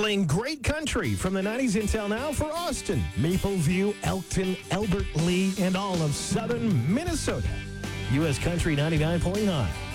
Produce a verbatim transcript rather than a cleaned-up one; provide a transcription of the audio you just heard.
Playing great country from the nineties until now for Austin, Mapleview, Elkton, Albert Lee, and all of southern Minnesota. U S Country ninety-nine point nine.